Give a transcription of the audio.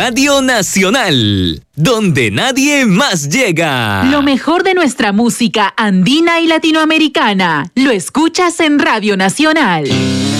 Radio Nacional, donde nadie más llega. Lo mejor de nuestra música andina y latinoamericana, lo escuchas en Radio Nacional.